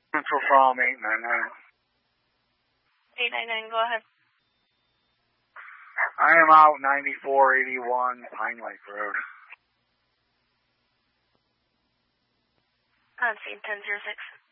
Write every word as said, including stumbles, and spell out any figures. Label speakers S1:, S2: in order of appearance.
S1: Central Prom eight nine nine.
S2: eight nine nine, go ahead.
S1: I am out ninety-four eighty-one Pine Lake Road.
S2: On scene ten zero six.